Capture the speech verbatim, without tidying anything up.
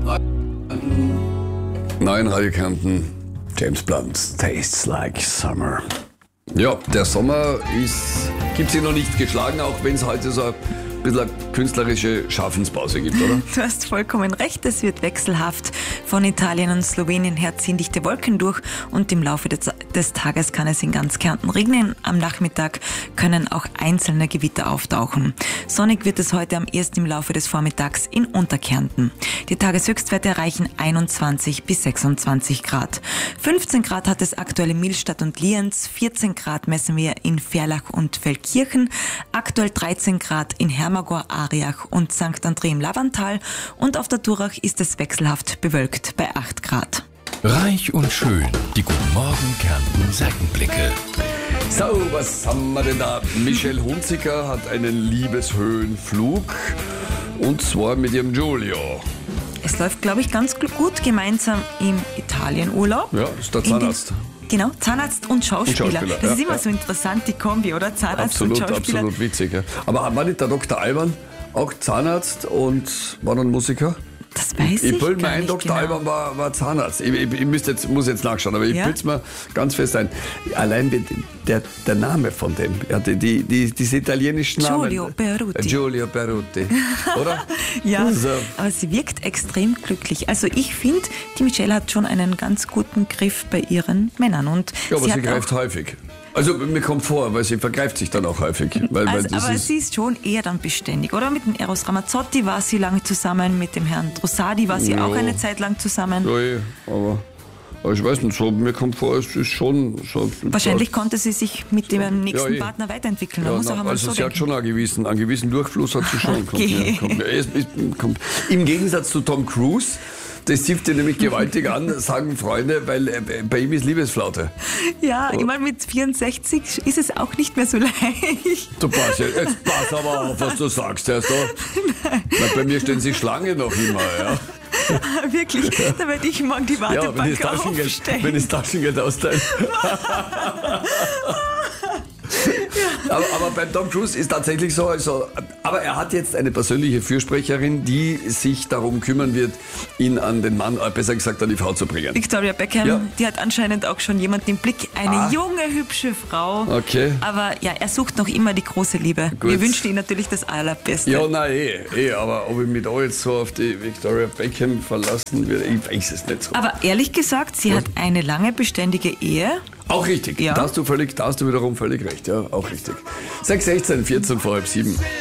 Neuen Radio Kärnten, James Blunt, Tastes Like Summer. Ja, der Sommer ist, gibt sich noch nicht geschlagen, auch wenn es heute so ein bisschen eine künstlerische Schaffenspause gibt, oder? Du hast vollkommen recht, es wird wechselhaft. Von Italien und Slowenien her ziehen dichte Wolken durch und im Laufe des, des Tages kann es in ganz Kärnten regnen. Am Nachmittag können auch einzelne Gewitter auftauchen. Sonnig wird es heute am ersten im Laufe des Vormittags in Unterkärnten. Die Tageshöchstwerte erreichen einundzwanzig bis sechsundzwanzig Grad. fünfzehn Grad hat es aktuell in Millstatt und Lienz, vierzehn Grad messen wir in Ferlach und Feldkirchen, aktuell dreizehn Grad in Hermagor, Ariach und Sankt André im Lavantal und auf der Durach ist es wechselhaft bewölkt bei acht Grad. Reich und schön, die Guten Morgen Kärnten Seitenblicke. So, was haben wir denn da? Michelle Hunziker hat einen Liebeshöhenflug und zwar mit ihrem Giulio. Es läuft, glaube ich, ganz gut gemeinsam im Italienurlaub. Ja, ist der Zahnarzt. Genau, Zahnarzt und Schauspieler. Und Schauspieler, das ja, ist immer ja. so interessant, die Kombi, oder? Zahnarzt Absolut, und Schauspieler. absolut witzig. Ja. Aber war nicht der Doktor Alban auch Zahnarzt und war dann Musiker? Das weiß Ich ich bilde mir gar ein, nicht Doktor genau. Alban war, war Zahnarzt. Ich, ich, ich müsste jetzt, muss jetzt nachschauen, aber ich Ja? bilde es mir ganz fest ein. Allein die, der, der Name von dem, ja, die, die, die, diese italienischen Namen. Giulio Beruti. Giulio Beruti, oder? Ja, Also, aber sie wirkt extrem glücklich. Also ich finde, die Michelle hat schon einen ganz guten Griff bei ihren Männern. Und ja, aber sie, hat greift auch, häufig. Also mir kommt vor, weil sie vergreift sich dann auch häufig. Weil, weil also, das aber ist, sie ist schon eher dann beständig, oder? Mit dem Eros Ramazzotti war sie lange zusammen, mit dem Herrn Drossadi war sie Ja. auch eine Zeit lang zusammen. ja, eh, aber, aber ich weiß nicht, so, mir kommt vor, es ist schon... So, Wahrscheinlich konnte sie sich mit dem nächsten Ja, eh. Partner weiterentwickeln. Man Ja, muss na, auch einmal also so sie hat denken. schon einen gewissen, einen gewissen Durchfluss hat sie schon. Kommt Okay. mir, kommt mir, es, es, kommt. Im Gegensatz zu Tom Cruise, das zieht ihn nämlich gewaltig an, sagen Freunde, weil äh, bei ihm ist Liebesflaute. Ja, ich meine, mit vierundsechzig ist es auch nicht mehr so leicht. Du pass, ja, jetzt pass aber auf, was du sagst. Ja, so. Na, bei mir stehen sie Schlange noch immer. Ja, Wirklich, da werde ich morgen die ja wenn, Wartebank das Taschengeld, aufstellen. wenn das Taschengeld austeilt. aber, aber beim Tom Cruise ist tatsächlich so, also, aber er hat jetzt eine persönliche Fürsprecherin, die sich darum kümmern wird, ihn an den Mann, äh, besser gesagt an die Frau zu bringen. Victoria Beckham, Ja. die hat anscheinend auch schon jemanden im Blick. Eine Ah. junge, hübsche Frau. Okay. Aber ja, er sucht noch immer die große Liebe. Gut. Wir wünschen ihm natürlich das Allerbeste. Ja, nein, eh, eh, aber ob ich mich da jetzt so auf die Victoria Beckham verlassen würde, ich weiß es nicht so. Aber ehrlich gesagt, sie hat eine lange beständige Ehe. Auch richtig, Ja. da hast du völlig, da hast du wiederum völlig recht, ja, auch richtig. sechs sechzehn, vierzehn vor halb sieben.